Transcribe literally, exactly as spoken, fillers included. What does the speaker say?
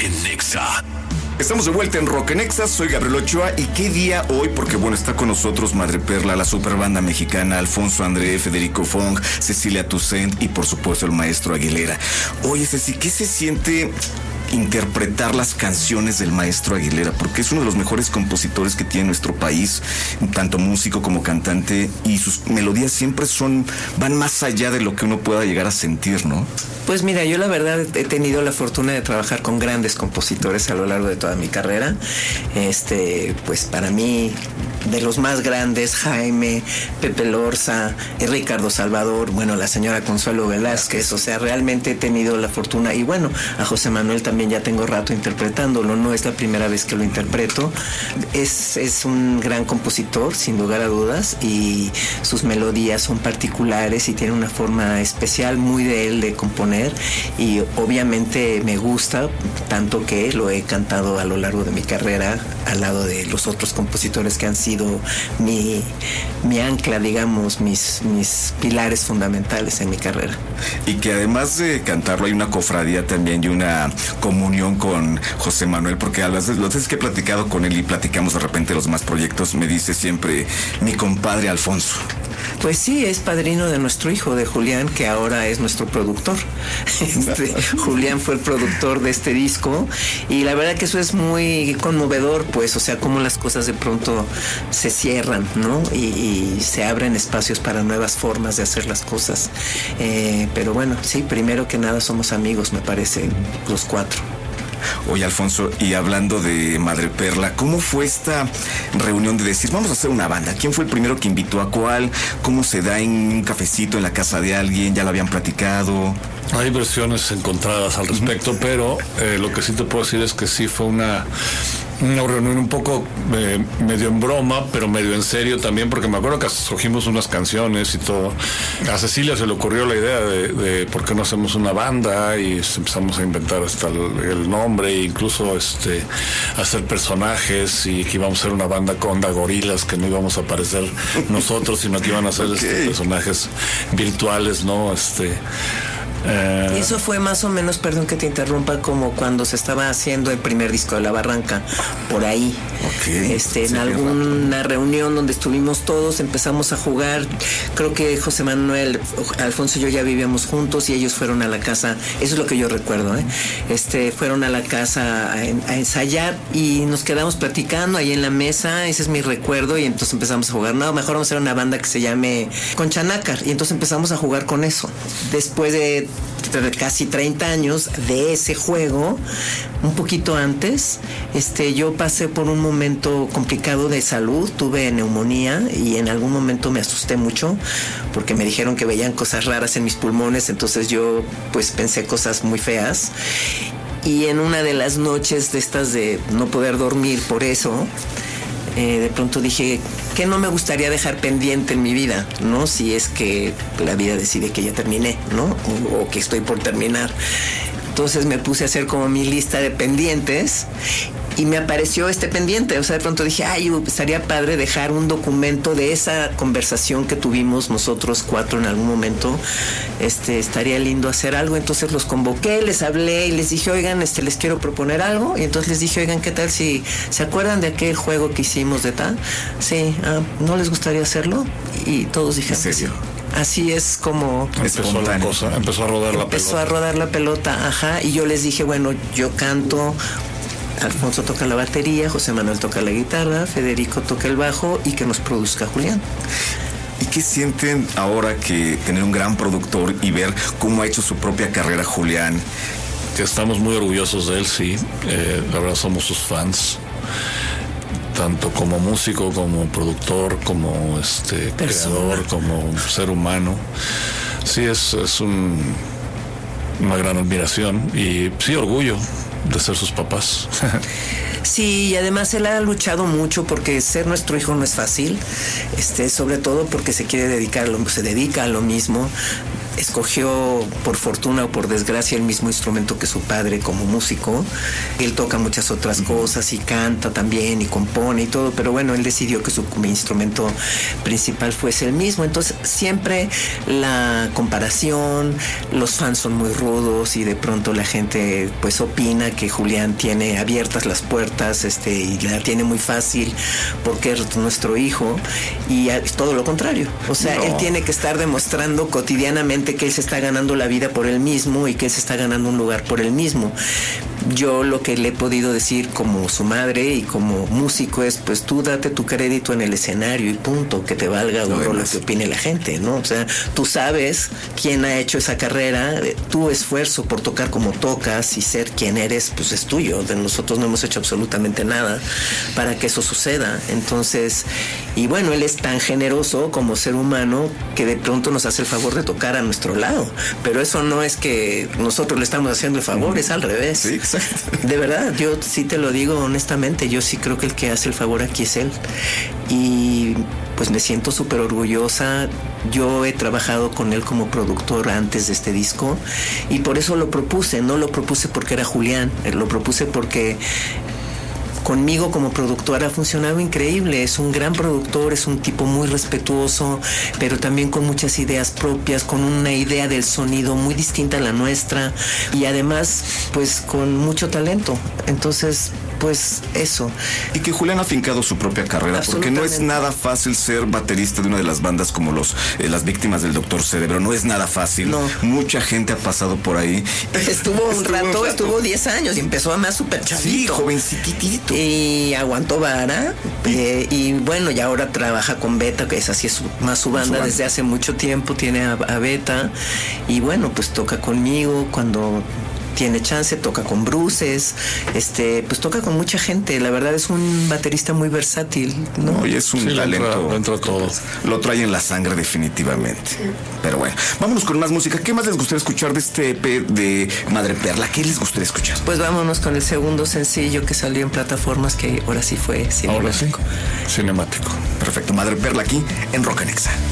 en Nexa. Estamos de vuelta en Rock en Nexa, soy Gabriel Ochoa y qué día hoy, porque bueno, está con nosotros Madreperla, la superbanda mexicana, Alfonso André, Federico Fong, Cecilia Toussaint y por supuesto el maestro Aguilera. Oye Ceci, ¿qué se siente interpretar las canciones del maestro Aguilera? Porque es uno de los mejores compositores que tiene nuestro país, tanto músico como cantante, y sus melodías siempre son, van más allá de lo que uno pueda llegar a sentir, ¿no? Pues mira, yo la verdad he tenido la fortuna de trabajar con grandes compositores a lo largo de toda mi carrera. Este, pues para mí, de los más grandes, Jaime, Pepe Lorza, Ricardo Salvador, bueno, la señora Consuelo Velázquez, o sea, realmente he tenido la fortuna, y bueno, a José Manuel también ya tengo rato interpretándolo, no es la primera vez que lo interpreto. Es, es un gran compositor, sin lugar a dudas, y sus melodías son particulares y tiene una forma especial, muy de él, de componer. Y obviamente me gusta tanto que lo he cantado a lo largo de mi carrera al lado de los otros compositores que han sido mi, mi ancla, digamos, mis, mis pilares fundamentales en mi carrera. Y que además de cantarlo hay una cofradía también y una comunión con José Manuel, porque a las veces que he platicado con él y platicamos de repente los demás proyectos, me dice siempre mi compadre Alfonso. Pues sí, es padrino de nuestro hijo, de Julián, que ahora es nuestro productor. Este, Julián fue el productor de este disco y la verdad que eso es muy conmovedor, pues, o sea, cómo las cosas de pronto se cierran, ¿no? Y, y se abren espacios para nuevas formas de hacer las cosas. Eh, pero bueno, sí, primero que nada somos amigos, me parece, los cuatro. Oye, Alfonso, y hablando de Madreperla, ¿cómo fue esta reunión de decir, vamos a hacer una banda? ¿Quién fue el primero que invitó a cuál? ¿Cómo se da en un cafecito en la casa de alguien? ¿Ya lo habían platicado? Hay versiones encontradas al respecto, uh-huh. pero eh, lo que sí te puedo decir es que sí fue una... una reunión un poco eh, medio en broma, pero medio en serio también, porque me acuerdo que escogimos unas canciones y todo. A Cecilia se le ocurrió la idea de, de por qué no hacemos una banda y empezamos a inventar hasta el, el nombre e incluso este, hacer personajes y que íbamos a ser una banda con onda gorilas, que no íbamos a aparecer nosotros, sino que iban a ser okay. este, personajes virtuales, ¿no? Este... Uh, Eso fue más o menos, perdón que te interrumpa, como cuando se estaba haciendo el primer disco de La Barranca, por ahí. Okay. Este, en alguna reunión donde estuvimos todos, empezamos a jugar. Creo que José Manuel, Alfonso y yo ya vivíamos juntos y ellos fueron a la casa. Eso es lo que yo recuerdo, ¿eh? Este, fueron a la casa a, a ensayar y nos quedamos platicando ahí en la mesa. Ese es mi recuerdo y entonces empezamos a jugar. No, mejor vamos a hacer una banda que se llame Concha Nácar y entonces empezamos a jugar con eso. Después de casi treinta años de ese juego, un poquito antes, este, yo pasé por un momento complicado de salud, tuve neumonía y en algún momento me asusté mucho porque me dijeron que veían cosas raras en mis pulmones, entonces yo pues pensé cosas muy feas y en una de las noches de estas de no poder dormir por eso, Eh, de pronto dije que no me gustaría dejar pendiente en mi vida, ¿no? Si es que la vida decide que ya terminé, ¿no? O, o que estoy por terminar. Entonces me puse a hacer como mi lista de pendientes y me apareció este pendiente. O sea, de pronto dije, ay, estaría padre dejar un documento de esa conversación que tuvimos nosotros cuatro en algún momento. Este, estaría lindo hacer algo. Entonces los convoqué, les hablé y les dije, oigan, este, les quiero proponer algo. Y entonces les dije, oigan, ¿qué tal si se acuerdan de aquel juego que hicimos de tal? Sí, ah, ¿no les gustaría hacerlo? Y todos dijeron que sí. Así es como empezó la cosa, empezó a rodar la pelota. Empezó a rodar la pelota, ajá. Y yo les dije, bueno, yo canto, Alfonso toca la batería, José Manuel toca la guitarra, Federico toca el bajo y que nos produzca Julián. ¿Y qué sienten ahora que tener un gran productor y ver cómo ha hecho su propia carrera Julián? Estamos muy orgullosos de él, sí. Eh, la verdad somos sus fans. Tanto como músico, como productor, como este creador, como ser humano. Sí, es, es un, una gran admiración y sí, orgullo de ser sus papás. Sí, y además él ha luchado mucho porque ser nuestro hijo no es fácil, este, sobre todo porque se quiere dedicar, se dedica a lo mismo. escogió por fortuna o por desgracia el mismo instrumento que su padre como músico. Él toca muchas otras cosas y canta también y compone y todo, pero bueno, él decidió que su instrumento principal fuese el mismo. Entonces siempre la comparación, los fans son muy rudos y de pronto la gente pues opina que Julián tiene abiertas las puertas este y la tiene muy fácil porque es nuestro hijo, y es todo lo contrario. O sea, no. Él tiene que estar demostrando cotidianamente que él se está ganando la vida por él mismo y que él se está ganando un lugar por él mismo. Yo lo que le he podido decir como su madre y como músico es, pues tú date tu crédito en el escenario y punto, que te valga no, lo que opine la gente, ¿no? O sea, tú sabes quién ha hecho esa carrera, tu esfuerzo por tocar como tocas y ser quien eres, pues es tuyo. De nosotros no hemos hecho absolutamente nada para que eso suceda. Entonces, y bueno, él es tan generoso como ser humano que de pronto nos hace el favor de tocar a nuestro lado, pero eso no es que nosotros le estamos haciendo el favor, es al revés. Sí, exacto. De verdad, yo sí te lo digo honestamente, yo sí creo que el que hace el favor aquí es él, y pues me siento súper orgullosa. Yo he trabajado con él como productor antes de este disco y por eso lo propuse. No lo propuse porque era Julián, lo propuse porque conmigo como productor ha funcionado increíble. Es un gran productor, es un tipo muy respetuoso, pero también con muchas ideas propias, con una idea del sonido muy distinta a la nuestra y además pues con mucho talento. Entonces pues eso. Y que Julián ha afincado su propia carrera, porque no es nada fácil ser baterista de una de las bandas como los eh, las Víctimas del Doctor Cerebro. No es nada fácil. No. Mucha gente ha pasado por ahí. Estuvo un, estuvo rato, un rato, estuvo diez años y empezó además súper chavito. Sí, jovencitito. Y aguantó vara. Eh, y bueno, y ahora trabaja con Beta, que es así es su, más su banda, su banda desde hace mucho tiempo. Tiene a, a Beta. Y bueno, pues toca conmigo cuando tiene chance, toca con Bruces, este, pues toca con mucha gente. La verdad es un baterista muy versátil, ¿no? No, y es un sí, talento. Dentro de todo. Lo trae en la sangre definitivamente. Pero bueno, vámonos con más música. ¿Qué más les gustaría escuchar de este E P de Madre Perla? ¿Qué les gustaría escuchar? Pues vámonos con el segundo sencillo que salió en plataformas, que ahora sí fue cinemático. Ahora sí, cinemático. Perfecto, Madre Perla aquí en Rock and Exa.